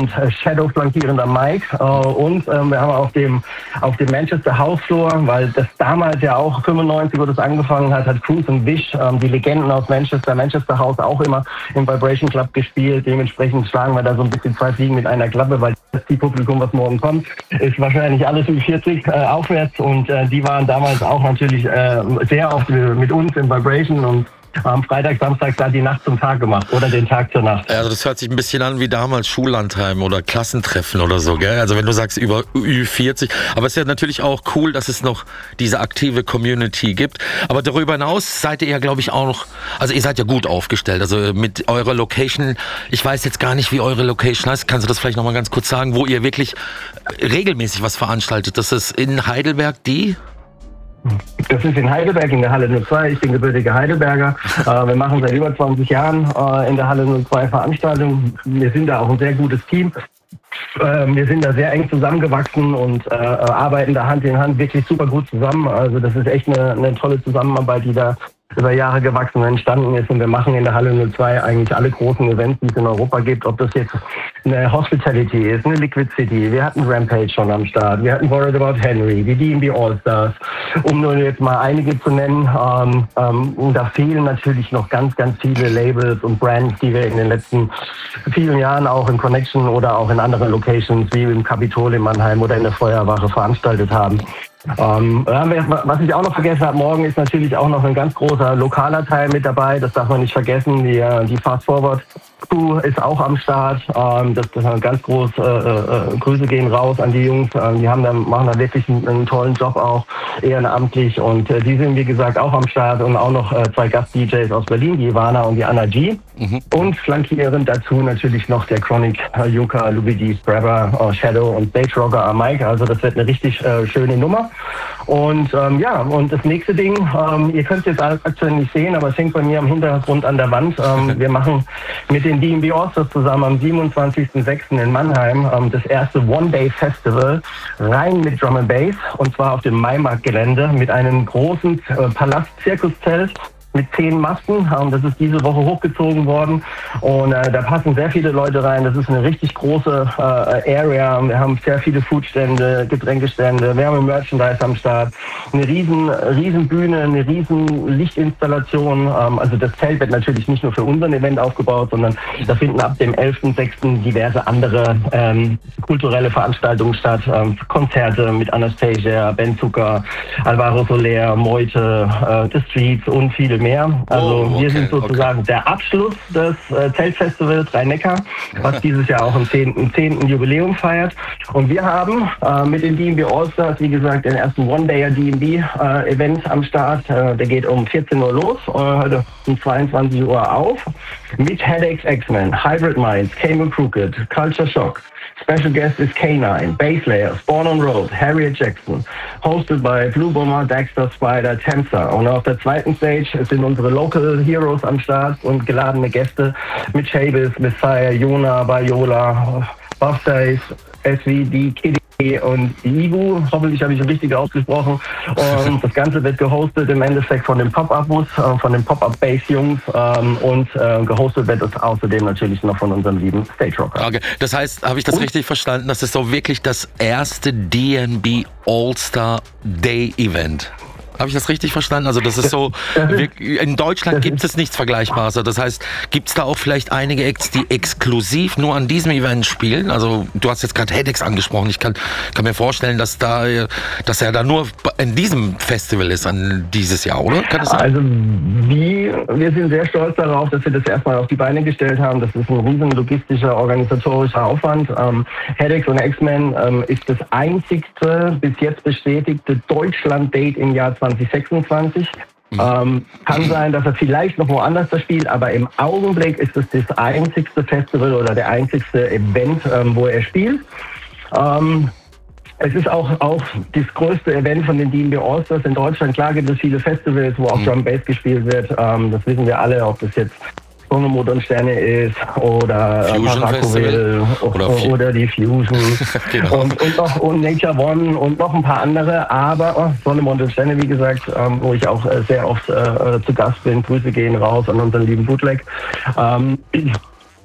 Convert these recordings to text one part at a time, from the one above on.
und Shadow flankierender Mike. Und wir haben auf dem Manchester House Floor, weil das damals ja auch 95, wo das angefangen hat Cruz und Wish, die Legenden aus Manchester House auch immer im Vibration Club gespielt. Dementsprechend schlagen wir da so ein bisschen 2 Fliegen mit einer Klappe, weil das Publikum, was morgen kommt, ist wahrscheinlich alles über 40 aufwärts. Und die waren damals auch natürlich sehr oft mit uns im Vibration und am Freitag, Samstag da die Nacht zum Tag gemacht oder den Tag zur Nacht. Also das hört sich ein bisschen an wie damals Schullandheim oder Klassentreffen oder so, gell? Also wenn du sagst über Ü40. Aber es ist ja natürlich auch cool, dass es noch diese aktive Community gibt. Aber darüber hinaus seid ihr ja, glaube ich, auch noch, also ihr seid ja gut aufgestellt. Also mit eurer Location, ich weiß jetzt gar nicht, wie eure Location heißt. Kannst du das vielleicht nochmal ganz kurz sagen, wo ihr wirklich regelmäßig was veranstaltet? Das ist in Heidelberg Das ist in Heidelberg, in der Halle 02. Ich bin gebürtiger Heidelberger. Wir machen seit über 20 Jahren in der Halle 02 Veranstaltungen. Wir sind da auch ein sehr gutes Team. Wir sind da sehr eng zusammengewachsen und arbeiten da Hand in Hand wirklich super gut zusammen. Also das ist echt eine tolle Zusammenarbeit, die da über Jahre gewachsen und entstanden ist. Und wir machen in der Halle 02 eigentlich alle großen Events, die es in Europa gibt. Ob das jetzt eine Hospitality ist, eine Liquid City. Wir hatten Rampage schon am Start. Wir hatten Worried About Henry, die D&B All-Stars. Um nur jetzt mal einige zu nennen. Und da fehlen natürlich noch ganz, ganz viele Labels und Brands, die wir in den letzten vielen Jahren auch in Connection oder auch in anderen Locations wie im Kapitol in Mannheim oder in der Feuerwache veranstaltet haben. Was ich auch noch vergessen habe, morgen ist natürlich auch noch ein ganz großer lokaler Teil mit dabei. Das darf man nicht vergessen. Die Fast Forward Crew ist auch am Start. Das ist ganz groß. Grüße gehen raus an die Jungs. Die machen da wirklich einen tollen Job auch ehrenamtlich. Und die sind, wie gesagt, auch am Start. Und auch noch 2 Gast-DJs aus Berlin, die Ivana und die Anna G. Und flankierend dazu natürlich noch der Chronic, Yuka, Lubidi, Brabber, Shadow und Stage Rocker Mike. Also das wird eine richtig schöne Nummer. Und und das nächste Ding, ihr könnt es jetzt aktuell nicht sehen, aber es hängt bei mir am Hintergrund an der Wand. Wir machen mit den D&B All-Stars zusammen am 27.06. in Mannheim das erste One-Day-Festival rein mit Drum and Bass, und zwar auf dem Maimarkt-Gelände mit einem großen Palast-Zirkuszelt mit 10 Masten. Das ist diese Woche hochgezogen worden und da passen sehr viele Leute rein. Das ist eine richtig große Area. Wir haben sehr viele Foodstände, Getränkestände, wir haben ein Merchandise am Start, eine riesen Bühne, eine riesen Lichtinstallation. Also das Zelt wird natürlich nicht nur für unseren Event aufgebaut, sondern da finden ab dem 11.06. diverse andere kulturelle Veranstaltungen statt. Konzerte mit Anastasia, Ben Zucker, Alvaro Soler, Meute, The Streets und viele mehr. Also wir sind sozusagen der Abschluss des Zeltfestivals Rhein-Neckar, was dieses Jahr auch im 10. Jubiläum feiert. Und wir haben mit den D&B All-Stars, wie gesagt, den ersten One-Dayer D&B-Event am Start. Der geht um 14 Uhr los, heute um 22 Uhr auf. Mit Headaches X-Men, Hybrid Minds, Cayman Crooked, Culture Shock. Special guest is K9, Basslayer, Spawn on Road, Harriet Jackson, hosted by Blue Bomber, Dexter, Spider, Tensa. Und auf der zweiten Stage sind unsere Local Heroes am Start und geladene Gäste mit Chabis, Messiah, Jona, Bayola, Buffdays, SVD, Kitty und Ibu. Hoffentlich habe ich es richtig ausgesprochen. Und das Ganze wird gehostet im Endeffekt von den Pop-Up-Bus, von den Pop-Up-Bass-Jungs und gehostet wird es außerdem natürlich noch von unserem lieben Stage Rocker. Okay. Das heißt, habe ich das richtig verstanden, das ist so wirklich das erste D&B All-Star Day Event? Habe ich das richtig verstanden? Also das ist so, in Deutschland gibt es nichts Vergleichbares. Das heißt, gibt es da auch vielleicht einige Acts, die exklusiv nur an diesem Event spielen? Also du hast jetzt gerade Headaches angesprochen. Ich kann mir vorstellen, dass er da nur in diesem Festival ist an dieses Jahr, oder? Kann das sein? Also wir sind sehr stolz darauf, dass wir das erstmal auf die Beine gestellt haben. Das ist ein riesen logistischer, organisatorischer Aufwand. Headaches und X-Men ist das einzigste bis jetzt bestätigte Deutschland-Date im Jahr 2026. Kann sein, dass er vielleicht noch woanders da spielt, aber im Augenblick ist es das einzigste Festival oder der einzigste Event, wo er spielt. Es ist auch das größte Event von den D&B All-Stars in Deutschland. Klar gibt es viele Festivals, wo auch Drum Bass gespielt wird. Das wissen wir alle, ob das jetzt Sonne, Mond und Sterne ist oder Maracoville oder die Fusion genau. und Nature One und noch ein paar andere, aber Sonne, Mond und Sterne, wie gesagt, wo ich auch sehr oft zu Gast bin. Grüße gehen raus an unseren lieben Bootleg.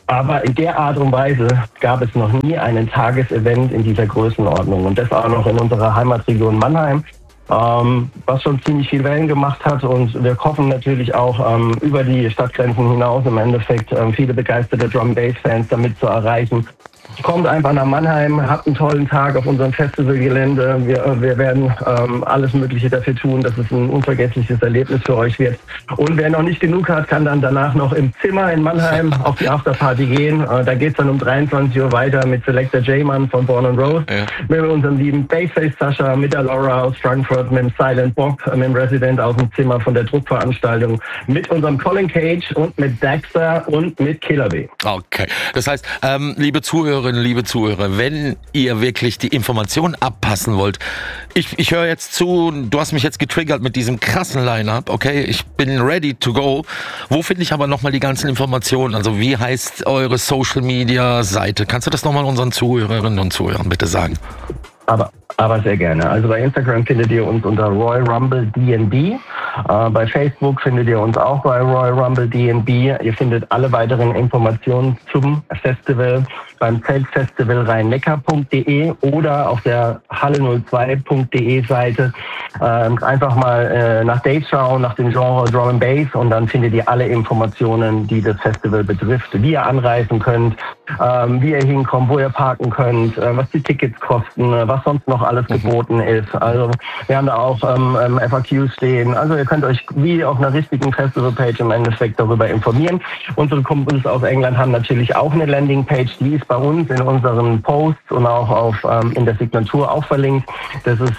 Aber in der Art und Weise gab es noch nie einen Tagesevent in dieser Größenordnung. Und das auch noch in unserer Heimatregion Mannheim, was schon ziemlich viel Wellen gemacht hat. Und wir hoffen natürlich auch über die Stadtgrenzen hinaus im Endeffekt viele begeisterte Drum-Bass-Fans damit zu erreichen. Kommt einfach nach Mannheim, habt einen tollen Tag auf unserem Festivalgelände. Wir werden alles Mögliche dafür tun, dass es ein unvergessliches Erlebnis für euch wird. Und wer noch nicht genug hat, kann dann danach noch im Zimmer in Mannheim auf die Afterparty gehen. Da geht's dann um 23 Uhr weiter mit Selector J-Man von Born and Rose, mit unserem lieben Bassface Sascha, mit der Laura aus Frankfurt, mit dem Silent Bob, mit dem Resident aus dem Zimmer von der Druckveranstaltung, mit unserem Colin Cage und mit Daxter und mit Killer B. Okay, das heißt, liebe Zuhörerinnen, liebe Zuhörer, wenn ihr wirklich die Informationen abpassen wollt, ich höre jetzt zu, du hast mich jetzt getriggert mit diesem krassen Line-Up, okay, ich bin ready to go. Wo finde ich aber nochmal die ganzen Informationen? Also wie heißt eure Social-Media-Seite? Kannst du das nochmal unseren Zuhörerinnen und Zuhörern bitte sagen? Aber sehr gerne. Also bei Instagram findet ihr uns unter Royal Rumble DNB. Bei Facebook findet ihr uns auch bei Royal Rumble DNB. Ihr findet alle weiteren Informationen zum Festival beim Zeltfestival rheinneckar.de oder auf der halle02.de Seite. Einfach mal nach Dave schauen, nach dem Genre Drum and Bass, und dann findet ihr alle Informationen, die das Festival betrifft, wie ihr anreisen könnt, wie ihr hinkommt, wo ihr parken könnt, was die Tickets kosten, was sonst noch alles geboten ist. Also wir haben da auch FAQs stehen. Also ihr könnt euch wie auf einer richtigen Festivalpage im Endeffekt darüber informieren. Unsere Kumpels aus England haben natürlich auch eine Landingpage, die ist bei uns in unseren Posts und auch in der Signatur auch verlinkt. Das ist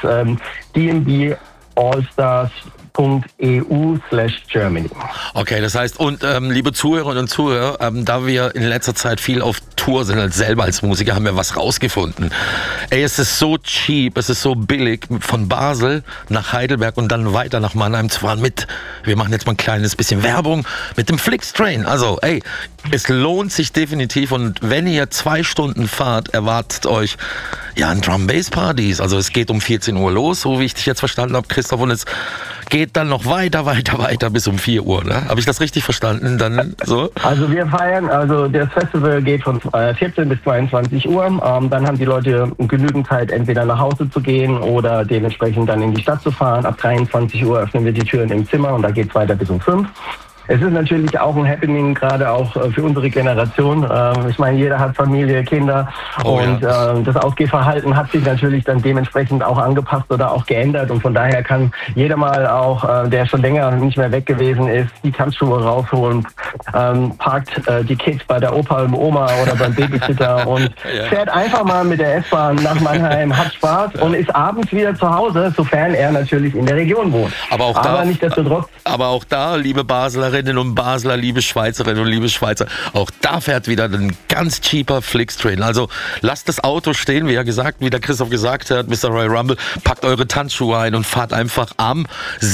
dnballstars.eu/Germany. Okay, das heißt, und liebe Zuhörerinnen und Zuhörer, da wir in letzter Zeit viel auf Tour sind, selber als Musiker, haben wir was rausgefunden. Ey, es ist so cheap, es ist so billig, von Basel nach Heidelberg und dann weiter nach Mannheim zu fahren wir machen jetzt mal ein kleines bisschen Werbung, mit dem Flixtrain. Also, ey, es lohnt sich definitiv, und wenn ihr 2 Stunden fahrt, erwartet euch ein Drum-Bass-Partys. Also es geht um 14 Uhr los, so wie ich dich jetzt verstanden habe, Christoph, und es geht dann noch weiter bis um 4 Uhr, ne? Habe ich das richtig verstanden? Dann so? Also wir feiern, das Festival geht von 14 bis 22 Uhr. Dann haben die Leute genügend Zeit, entweder nach Hause zu gehen oder dementsprechend dann in die Stadt zu fahren. Ab 23 Uhr öffnen wir die Türen im Zimmer und da geht es weiter bis um 5. Es ist natürlich auch ein Happening, gerade auch für unsere Generation. Ich meine, jeder hat Familie, Kinder das Ausgehverhalten hat sich natürlich dann dementsprechend auch angepasst oder auch geändert, und von daher kann jeder mal auch, der schon länger nicht mehr weg gewesen ist, die Tanzschuhe rausholen, parkt die Kids bei der Opa und Oma oder beim Babysitter und fährt einfach mal mit der S-Bahn nach Mannheim, hat Spaß und ist abends wieder zu Hause, sofern er natürlich in der Region wohnt. Aber auch da, liebe Baslerinnen und Basler, liebe Schweizerinnen und liebe Schweizer, auch da fährt wieder ein ganz cheaper Flixtrain. Also lasst das Auto stehen, wie der Christoph gesagt hat, Mr. Royal Rumble, packt eure Tanzschuhe ein und fahrt einfach am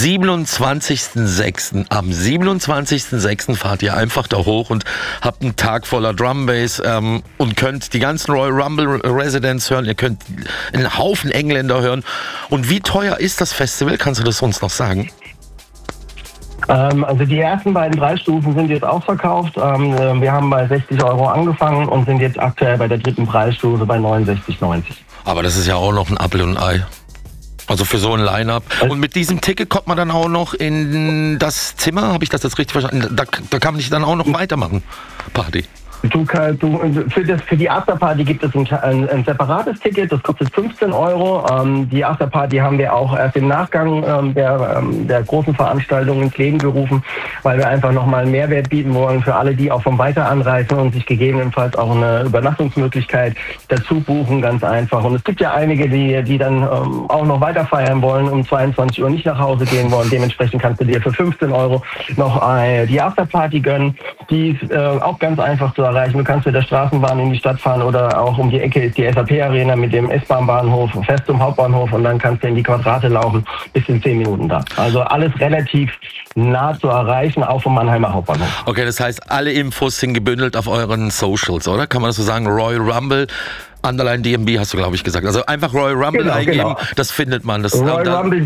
27.06. Am 27.06. fahrt ihr einfach da hoch und habt einen Tag voller Drum Bass und könnt die ganzen Royal Rumble Residents hören, ihr könnt einen Haufen Engländer hören. Und wie teuer ist das Festival? Kannst du das uns noch sagen? Also die ersten beiden Preisstufen sind jetzt ausverkauft. Wir haben bei 60 € angefangen und sind jetzt aktuell bei der dritten Preisstufe bei 69,90. Aber das ist ja auch noch ein Apfel und ein Ei. Also für so ein Line-Up. Und mit diesem Ticket kommt man dann auch noch in das Zimmer, habe ich das jetzt richtig verstanden? Da kann man nicht dann auch noch weitermachen, Party. Für die Afterparty gibt es ein separates Ticket, das kostet 15 €. Die Afterparty haben wir auch erst im Nachgang der großen Veranstaltung ins Leben gerufen, weil wir einfach nochmal einen Mehrwert bieten wollen für alle, die auch vom Weiter anreisen und sich gegebenenfalls auch eine Übernachtungsmöglichkeit dazu buchen, ganz einfach. Und es gibt ja einige, die dann auch noch weiter feiern wollen, um 22 Uhr nicht nach Hause gehen wollen. Dementsprechend kannst du dir für 15 € noch die Afterparty gönnen. Die ist auch ganz einfach zu erreichen. Du kannst mit der Straßenbahn in die Stadt fahren oder auch um die Ecke ist die SAP-Arena mit dem S-Bahn-Bahnhof fest zum Hauptbahnhof und dann kannst du in die Quadrate laufen, bis in 10 Minuten da. Also alles relativ nah zu erreichen, auch vom Mannheimer Hauptbahnhof. Okay, das heißt, alle Infos sind gebündelt auf euren Socials, oder? Kann man das so sagen? Royal Rumble Underline DNB hast du, glaube ich, gesagt. Also einfach Royal Rumble eingeben, das findet man. Das, Royal Rumble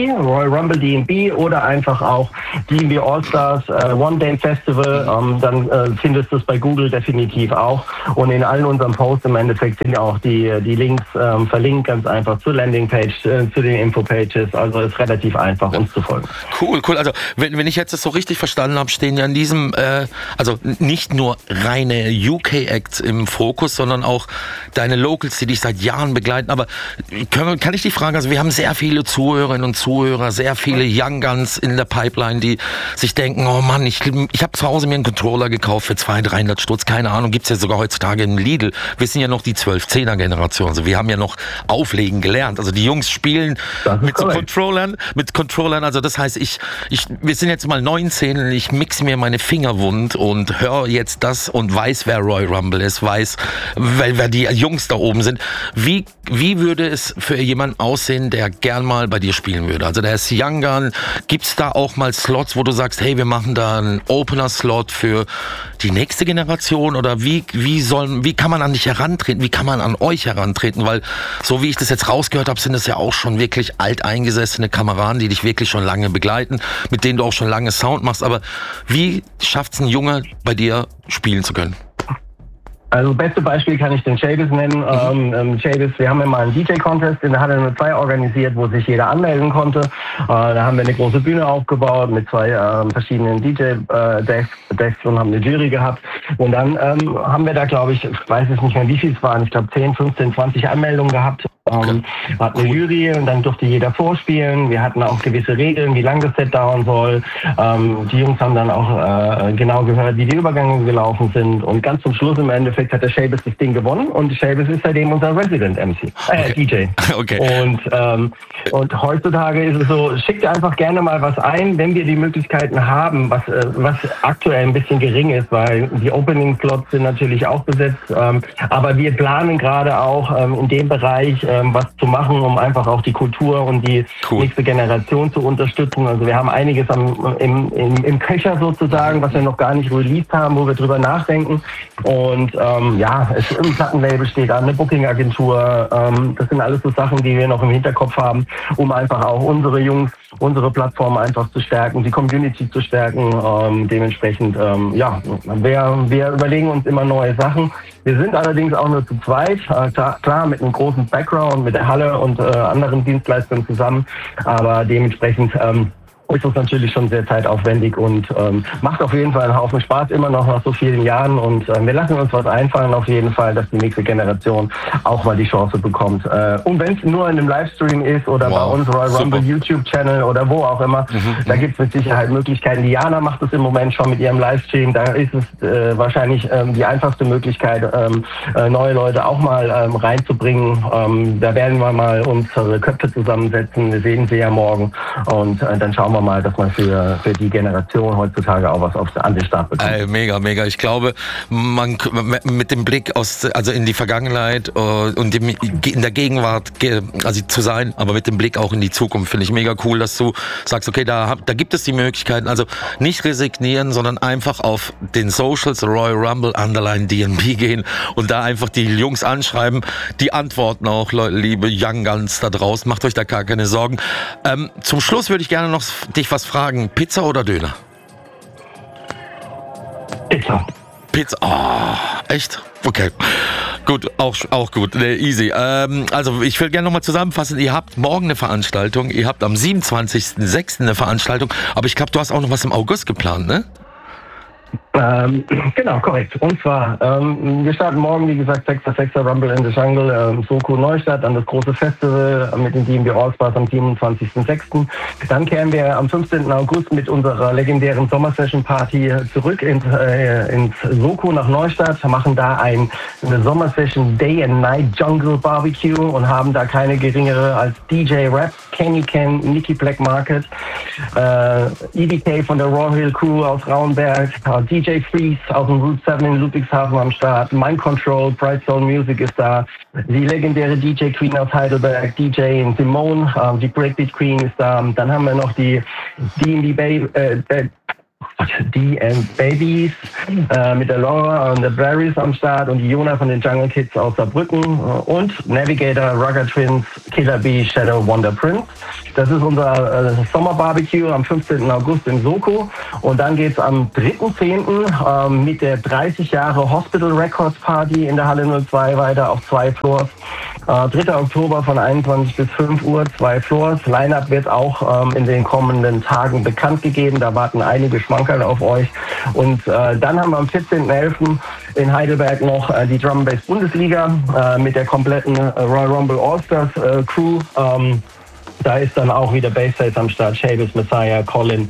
DNB oder einfach auch DNB All-Stars One Day Festival. Dann findest du es bei Google definitiv auch. Und in allen unseren Posts im Endeffekt sind auch die Links verlinkt, ganz einfach zur Landingpage, zu den Infopages. Also ist relativ einfach, uns zu folgen. Cool. Also wenn ich jetzt das so richtig verstanden habe, stehen ja in diesem, also nicht nur reine UK-Acts im Fokus, sondern auch deine Locals, die dich seit Jahren begleiten. Aber kann ich dich fragen, also wir haben sehr viele Zuhörerinnen und Zuhörer, sehr viele Young Guns in der Pipeline, die sich denken, oh Mann, ich habe zu Hause mir einen Controller gekauft für 200-300 Stutz, keine Ahnung, gibt's ja sogar heutzutage in Lidl. Wir sind ja noch die 12-10er-Generation, also wir haben ja noch auflegen gelernt. Also die Jungs spielen mit so Controllern, also das heißt, wir sind jetzt mal 19 und ich mixe mir meine Finger wund und höre jetzt das und weiß, wer Royal Rumble ist, weiß, wer die Jungs da oben sind. Wie würde es für jemanden aussehen, der gern mal bei dir spielen würde? Also der ist Young Gun. Gibt's da auch mal Slots, wo du sagst, hey, wir machen da einen Opener-Slot für die nächste Generation? Oder wie kann man an dich herantreten? Wie kann man an euch herantreten? Weil, so wie ich das jetzt rausgehört habe, sind es ja auch schon wirklich alteingesessene Kameraden, die dich wirklich schon lange begleiten, mit denen du auch schon lange Sound machst. Aber wie schafft's ein Junge, bei dir spielen zu können? Also beste Beispiel kann ich den Chabis nennen. Chabis, wir haben ja mal einen DJ-Contest in der Halle 02 organisiert, wo sich jeder anmelden konnte. Da haben wir eine große Bühne aufgebaut mit 2 verschiedenen DJ-Decks und haben eine Jury gehabt. Und dann haben wir da, glaube ich weiß es nicht mehr, wie viel es waren, ich glaube 10, 15, 20 Anmeldungen gehabt. Hatten eine Jury und dann durfte jeder vorspielen. Wir hatten auch gewisse Regeln, wie lange das Set dauern soll. Die Jungs haben dann auch genau gehört, wie die Übergänge gelaufen sind. Und ganz zum Schluss im Endeffekt hat der Chabis das Ding gewonnen und Chabis ist seitdem unser Resident MC, DJ. Okay. Und heutzutage ist es so, schickt einfach gerne mal was ein, wenn wir die Möglichkeiten haben, was aktuell ein bisschen gering ist, weil die Opening-Slots sind natürlich auch besetzt. Aber wir planen gerade auch in dem Bereich was zu machen, um einfach auch die Kultur und die nächste Generation zu unterstützen. Also wir haben einiges im Köcher sozusagen, was wir noch gar nicht released haben, wo wir drüber nachdenken. Und ein Plattenlabel steht an, eine Booking-Agentur. Das sind alles so Sachen, die wir noch im Hinterkopf haben, um einfach auch unsere Jungs, unsere Plattform einfach zu stärken, die Community zu stärken. Dementsprechend, wir überlegen uns immer neue Sachen. Wir sind allerdings auch nur zu zweit, klar mit einem großen Background, mit der Halle und anderen Dienstleistern zusammen, aber dementsprechend ist das natürlich schon sehr zeitaufwendig und macht auf jeden Fall einen Haufen Spaß, immer noch nach so vielen Jahren und wir lassen uns was einfallen auf jeden Fall, dass die nächste Generation auch mal die Chance bekommt. Und wenn es nur in einem Livestream ist oder bei uns Royal Rumble YouTube-Channel oder wo auch immer, da gibt es mit Sicherheit Möglichkeiten. Diana macht es im Moment schon mit ihrem Livestream, da ist es wahrscheinlich die einfachste Möglichkeit, neue Leute auch mal reinzubringen. Da werden wir mal unsere Köpfe zusammensetzen, wir sehen sie ja morgen und dann schauen wir mal, dass man für die Generation heutzutage auch was an den Start bekommt. Mega. Ich glaube, man mit dem Blick in die Vergangenheit und in der Gegenwart zu sein, aber mit dem Blick auch in die Zukunft, finde ich mega cool, dass du sagst, okay, da gibt es die Möglichkeiten, also nicht resignieren, sondern einfach auf den Socials Royal Rumble _DNB gehen und da einfach die Jungs anschreiben, die antworten auch, Leute, liebe Young Guns da draußen, macht euch da gar keine Sorgen. Zum Schluss würde ich gerne noch dich was fragen. Pizza oder Döner? Pizza. Oh, echt? Okay. Gut, auch gut. Easy. Also ich will gerne nochmal zusammenfassen. Ihr habt morgen eine Veranstaltung. Ihr habt am 27.06. eine Veranstaltung. Aber ich glaube, du hast auch noch was im August geplant, ne? Genau, korrekt. Und zwar, wir starten morgen, wie gesagt, 6.6. Rumble in the Jungle, Soko Neustadt, dann das große Festival mit den DNB All-Stars am 27.6. Dann kehren wir am 15. August mit unserer legendären Sommersession-Party zurück ins Soko nach Neustadt, machen da eine Sommersession Day and Night Jungle Barbecue und haben da keine geringere als DJ Rap, Kenny Ken, Nicky Black Market, EDK von der Raw Hill Crew aus Rauenberg, DJ Freeze aus dem Route 7 in Ludwigshafen am Start, Mind Control, Bright Soul Music ist da, die legendäre DJ Queen aus Heidelberg, DJ Simone, die Breakbeat Queen ist da, dann haben wir noch die DNB die Babies mit der Laura und der Barrys am Start und die Jona von den Jungle Kids aus Saarbrücken und Navigator, Rugger Twins, Killer Bee, Shadow, Wonder Prince. Das ist unser Sommerbarbecue am 15. August im Soko. Und dann geht's am 3.10. Mit der 30 Jahre Hospital Records Party in der Halle 02 weiter auf 2 Floors. 3. Oktober von 21 bis 5 Uhr, 2 Floors. Line-Up wird auch in den kommenden Tagen bekannt gegeben. Da warten einige Schmankerl auf euch. Und dann haben wir am 14.11. in Heidelberg noch die Drum & Bass Bundesliga mit der kompletten Royal Rumble All-Stars Crew. Da ist dann auch wieder Bassface am Start, Seamus, Messiah, Colin,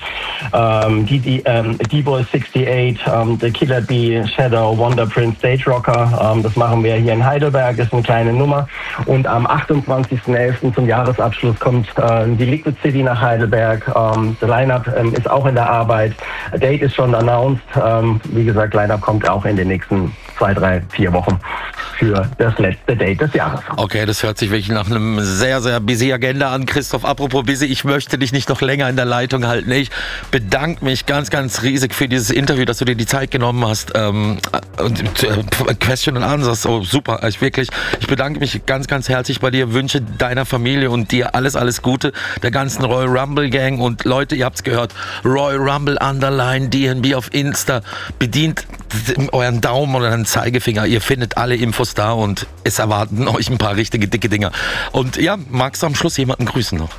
D-Boy 68, The Killer Bee, Shadow, Wonder Prince, Stage Rocker. Das machen wir hier in Heidelberg, ist eine kleine Nummer. Und am 28.11. zum Jahresabschluss kommt die Liquid City nach Heidelberg. Das Line-Up ist auch in der Arbeit. Date ist schon announced. Wie gesagt, Line-Up kommt auch in den nächsten 2, 3, 4 Wochen für das letzte Date des Jahres. Okay, das hört sich wirklich nach einem sehr, sehr busy Agenda an. Christoph, apropos busy, ich möchte dich nicht noch länger in der Leitung halten. Ich bedanke mich ganz, ganz riesig für dieses Interview, dass du dir die Zeit genommen hast. Question and Answers, oh super, ich bedanke mich ganz, ganz herzlich bei dir, wünsche deiner Familie und dir alles, alles Gute, der ganzen Royal Rumble Gang und Leute, ihr habt's gehört, Royal Rumble _ DNB auf Insta, bedient euren Daumen oder einen Zeigefinger, ihr findet alle Infos da und es erwarten euch ein paar richtige dicke Dinger. Und ja, magst du am Schluss jemanden grüßen noch?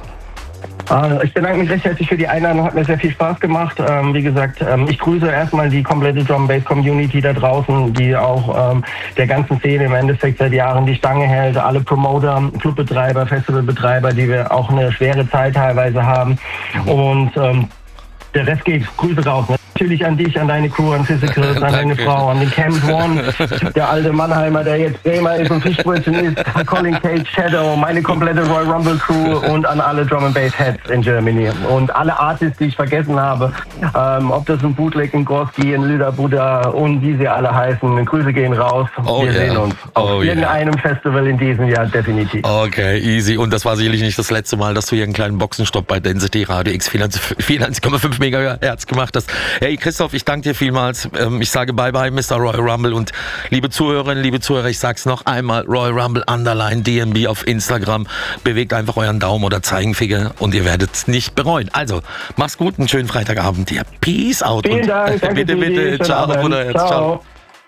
Ich bedanke mich recht herzlich für die Einladung, hat mir sehr viel Spaß gemacht. Wie gesagt, ich grüße erstmal die komplette Drum-Bass-Community da draußen, die auch der ganzen Szene im Endeffekt seit Jahren die Stange hält. Alle Promoter, Clubbetreiber, Festivalbetreiber, die wir auch eine schwere Zeit teilweise haben. Und der Rest geht, Grüße raus. Natürlich an dich, an deine Crew, an Physicals, an deine Frau, an den Camp One, der alte Mannheimer, der jetzt Gamer ist und Fischbrötchen ist, Colin Cage, Shadow, meine komplette Royal Rumble Crew und an alle Drum & Bass Heads in Germany. Und alle Artists, die ich vergessen habe, ob das ein Bootleg, ein Gorski, ein Lüder Buddha und wie sie alle heißen, Grüße gehen raus. Wir sehen uns auf irgendeinem Festival in diesem Jahr definitiv. Okay, easy. Und das war sicherlich nicht das letzte Mal, dass du hier einen kleinen Boxenstopp bei Density Radio X 94,5 MHz gemacht hast. Hey Christoph, ich danke dir vielmals. Ich sage Bye-bye, Mr. Royal Rumble. Und liebe Zuhörerinnen, liebe Zuhörer, ich sag's noch einmal, Royal Rumble _ DNB auf Instagram. Bewegt einfach euren Daumen oder Zeigenfinger und ihr werdet es nicht bereuen. Also, mach's gut, einen schönen Freitagabend dir. Peace out. Vielen Dank. Bitte. Ciao, Bruder. Ciao.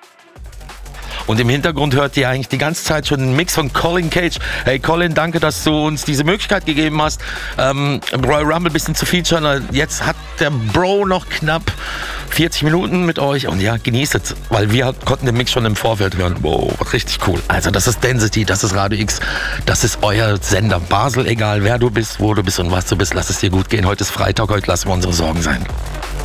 Und im Hintergrund hört ihr eigentlich die ganze Zeit schon einen Mix von Colin Cage. Hey Colin, danke, dass du uns diese Möglichkeit gegeben hast, Royal Rumble ein bisschen zu featuren. Jetzt hat der Bro noch knapp 40 Minuten mit euch und ja, genießt es, weil wir konnten den Mix schon im Vorfeld hören. Wow, richtig cool. Also das ist Density, das ist Radio X, das ist euer Sender Basel, egal wer du bist, wo du bist und was du bist, lass es dir gut gehen. Heute ist Freitag, heute lassen wir unsere Sorgen sein.